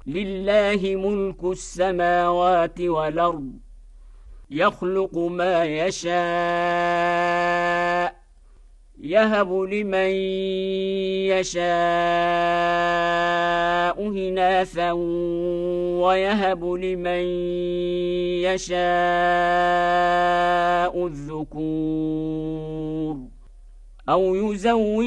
لله ملك السماوات والأرض يخلق ما يشاء يهب لمن يشاء إناثا ويهب لمن يشاء الذكور أو يزوج